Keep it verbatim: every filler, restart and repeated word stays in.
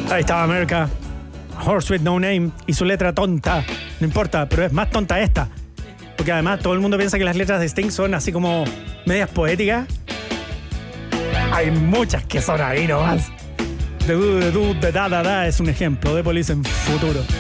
Ahí estaba America. Horse with No Name. Y su letra tonta. No importa, pero es más tonta esta. Porque además todo el mundo piensa que las letras de Sting son así como medias poéticas. Hay muchas que son ahí nomás. The Do, The Do, The Da, Da, Da es un ejemplo de Police en futuro.